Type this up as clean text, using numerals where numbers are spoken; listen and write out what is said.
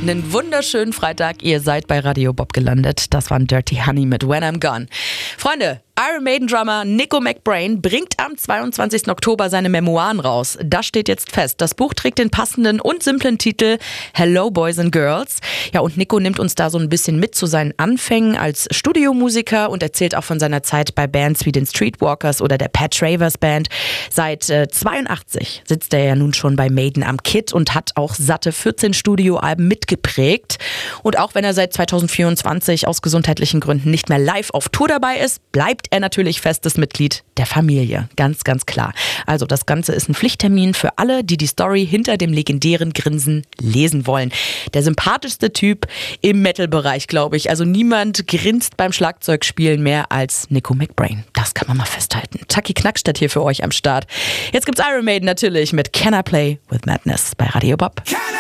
Einen wunderschönen Freitag. Ihr seid bei Radio Bob gelandet. Das war Dirty Honey mit When I'm Gone. Freunde, Iron Maiden-Drummer Nicko McBrain bringt am 22. Oktober seine Memoiren raus. Das steht jetzt fest. Das Buch trägt den passenden und simplen Titel Hello Boys and Girls. Ja, und Nicko nimmt uns da so ein bisschen mit zu seinen Anfängen als Studiomusiker und erzählt auch von seiner Zeit bei Bands wie den Streetwalkers oder der Pat Travers Band. Seit 82 sitzt er ja nun schon bei Maiden am Kit und hat auch satte 14 Studioalben mitgeprägt. Und auch wenn er seit 2024 aus gesundheitlichen Gründen nicht mehr live auf Tour dabei ist, bleibt er natürlich festes Mitglied der Familie. Ganz, ganz klar. Also das Ganze ist ein Pflichttermin für alle, die die Story hinter dem legendären Grinsen lesen wollen. Der sympathischste Typ im Metal-Bereich, glaube ich. Also niemand grinst beim Schlagzeugspielen mehr als Nicko McBrain. Das kann man mal festhalten. Taki Knackstedt hier für euch am Start. Jetzt gibt's Iron Maiden natürlich mit Can I Play with Madness bei Radio Bob.